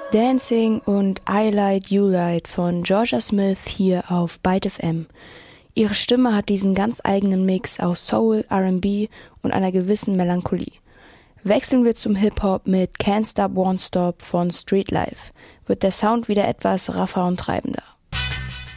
Dancing und I Light You Light von Jorja Smith hier auf Byte FM. Ihre Stimme hat diesen ganz eigenen Mix aus Soul, R&B und einer gewissen Melancholie. Wechseln wir zum Hip-Hop mit Can't Stop Won't Stop von Street Life, wird der Sound wieder etwas raffer und treibender.